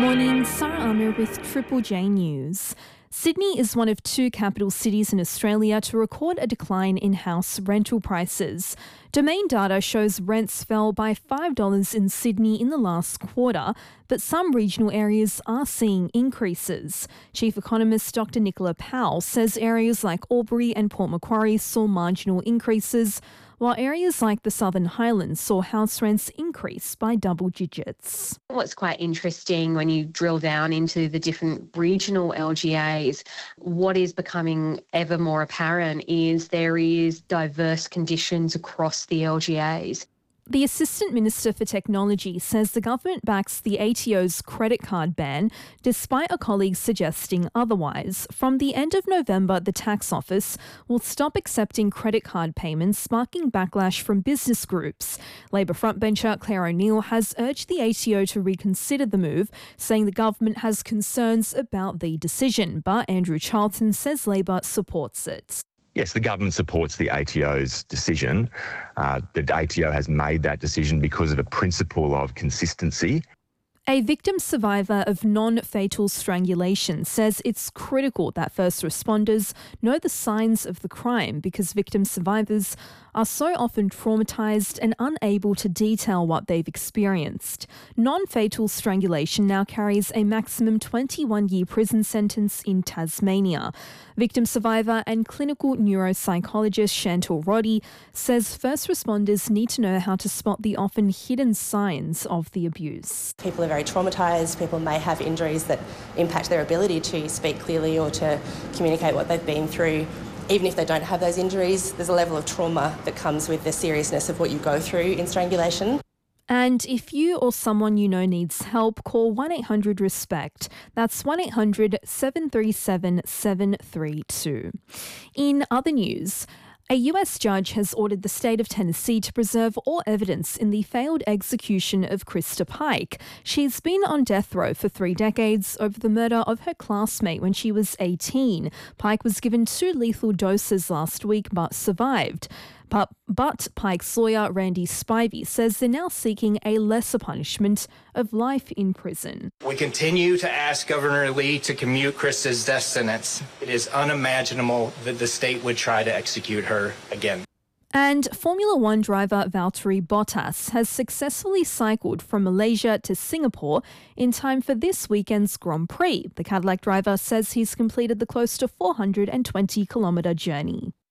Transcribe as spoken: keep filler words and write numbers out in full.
Morning, Sarah Armour with Triple J News. Sydney is one of two capital cities in Australia to record a decline in house rental prices. Domain data shows rents fell by five dollars in Sydney in the last quarter, but some regional areas are seeing increases. Chief Economist Doctor Nicola Powell says areas like Albury and Port Macquarie saw marginal increases, while areas like the Southern Highlands saw house rents increase by double digits. What's quite interesting when you drill down into the different regional L G As, what is becoming ever more apparent is there is diverse conditions across the L G As. The Assistant Minister for Technology says the government backs the A T O's credit card ban, despite a colleague suggesting otherwise. From the end of November, the Tax Office will stop accepting credit card payments, sparking backlash from business groups. Labor frontbencher Claire O'Neill has urged the A T O to reconsider the move, saying the government has concerns about the decision. But Andrew Charlton says Labor supports it. Yes, the government supports the A T O's decision. Uh, the A T O has made that decision because of a principle of consistency. A victim survivor of non-fatal strangulation says it's critical that first responders know the signs of the crime because victim survivors are so often traumatised and unable to detail what they've experienced. Non-fatal strangulation now carries a maximum twenty-one year prison sentence in Tasmania. Victim survivor and clinical neuropsychologist Chantal Roddy says first responders need to know how to spot the often hidden signs of the abuse. People are very traumatised. People may have injuries that impact their ability to speak clearly or to communicate what they've been through. Even if they don't have those injuries, there's a level of trauma that comes with the seriousness of what you go through in strangulation. And if you or someone you know needs help, call one eight hundred RESPECT. That's one eight hundred seven three seven seven three two. In other news, a U S judge has ordered the state of Tennessee to preserve all evidence in the failed execution of Krista Pike. She's been on death row for three decades over the murder of her classmate when she was eighteen. Pike was given two lethal doses last week but survived. But, but Pike's lawyer, Randy Spivey, says they're now seeking a lesser punishment of life in prison. We continue to ask Governor Lee to commute Krista's death sentence. It is unimaginable that the state would try to execute her again. And Formula One driver Valtteri Bottas has successfully cycled from Malaysia to Singapore in time for this weekend's Grand Prix. The Cadillac driver says he's completed the close to four hundred twenty kilometre journey.